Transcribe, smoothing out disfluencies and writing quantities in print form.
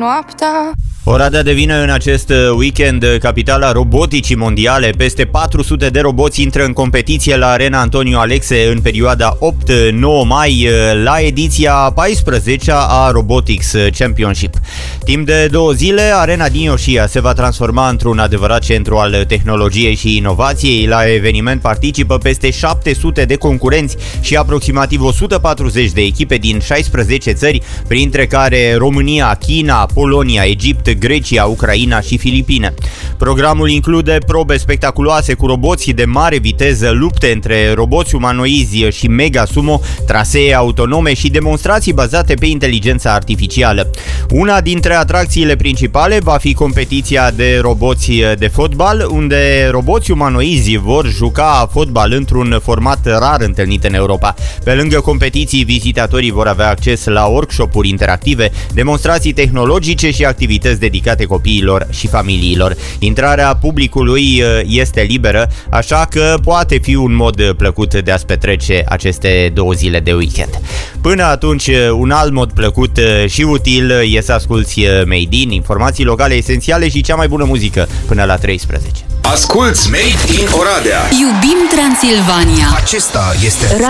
noaptea. Oradea devine în acest weekend capitala roboticii mondiale. Peste 400 de roboți intră în competiție la Arena Antonio Alexe în perioada 8-9 mai la ediția 14-a a Robotics Championship. Timp de 2 zile, Arena din Iosía se va transforma într-un adevărat centru al tehnologiei și inovației. La eveniment participă peste 700 de concurenți și aproximativ 140 de echipe din 16 țări, printre care România, China, Polonia, Egipt, Grecia, Ucraina și Filipine. Programul include probe spectaculoase cu roboți de mare viteză, lupte între roboți umanoizi și mega sumo, trasee autonome și demonstrații bazate pe inteligența artificială. Una dintre atracțiile principale va fi competiția de roboți de fotbal, unde roboți umanoizi vor juca fotbal într-un format rar întâlnit în Europa. Pe lângă competiții, vizitatorii vor avea acces la workshop-uri interactive, demonstrații tehnologice și activități dedicate copiilor și familiilor. Intrarea publicului este liberă, așa că poate fi un mod plăcut de a-ți petrece aceste 2 zile de weekend. Până atunci, un alt mod plăcut și util e să asculti Made in, informații locale esențiale și cea mai bună muzică până la 13. Asculți Made in Oradea. Iubim Transilvania. Acesta este